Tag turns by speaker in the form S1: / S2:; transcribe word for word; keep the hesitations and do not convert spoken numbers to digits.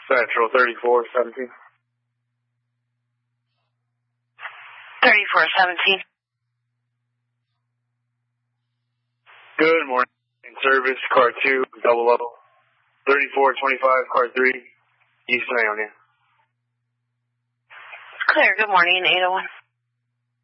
S1: Central thirty-four seventeen.
S2: thirty-four seventeen.
S1: Good morning. Service, car two, double O. thirty-four twenty-five, car three, East Ionia.
S2: Clear. Good morning, eight oh one.